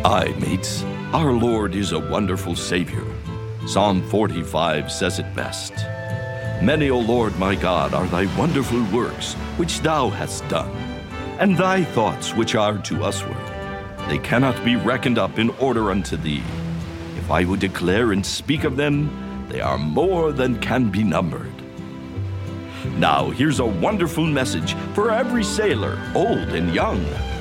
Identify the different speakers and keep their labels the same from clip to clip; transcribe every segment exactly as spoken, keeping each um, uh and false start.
Speaker 1: Aye, mates, our Lord is a wonderful Savior. Psalm forty-five says it best. Many, O Lord my God, are thy wonderful works which thou hast done, and thy thoughts which are to usward. They cannot be reckoned up in order unto thee. If I would declare and speak of them, they are more than can be numbered. Now here's a wonderful message for every sailor, old and young.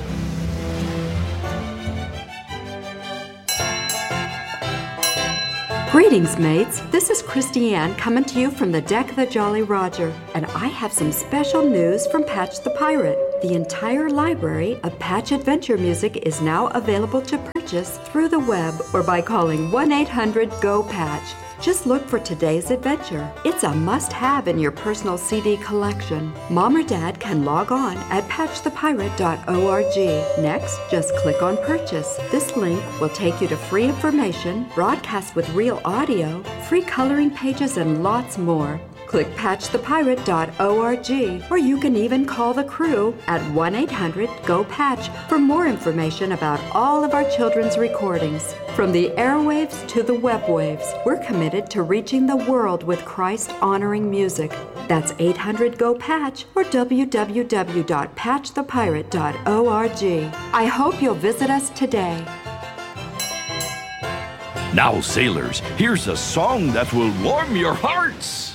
Speaker 2: Greetings, mates. This is Christy Ann coming to you from the deck of the Jolly Roger, and I have some special news from Patch the Pirate. The entire library of Patch Adventure music is now available to purchase through the web or by calling one eight hundred go patch. Just look for today's adventure. It's a must-have in your personal C D collection. Mom or Dad can log on at patch the pirate dot org. Next, just click on Purchase. This link will take you to free information, broadcast with real audio, free coloring pages, and lots more. Click patch the pirate dot org, or you can even call the crew at one eight hundred go patch for more information about all of our children's recordings. From the airwaves to the web waves, we're committed to reaching the world with Christ-honoring music. That's eight hundred go patch or w w w dot patch the pirate dot org. I hope you'll visit us today.
Speaker 1: Now, sailors, here's a song that will warm your hearts.